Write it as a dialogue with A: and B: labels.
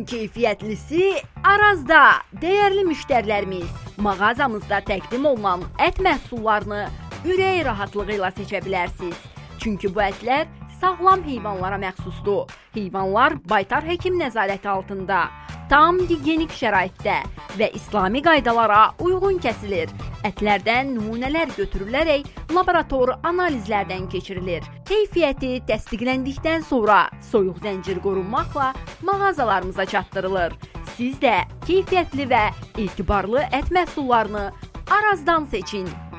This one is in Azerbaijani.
A: ən keyfiyyətlisi Arazda. Dəyərli müştərilərimiz, mağazamızda təqdim olunan ət məhsullarını ürək rahatlığı ilə seçə bilərsiniz. Çünki bu ətlər sağlam heyvanlara məxsusdur. Heyvanlar baytar həkim nəzarəti altında, tam gigiyenik şəraitdə və İslami qaydalara uyğun kəsilir. Ətlərdən nümunələr götürülərək laborator analizlərdən keçirilir. Keyfiyyəti təsdiqləndikdən sonra soyuq zəncir qorunmaqla mağazalarımıza çatdırılır. Siz də keyfiyyətli və etibarlı ət məhsullarını Arazdan seçin.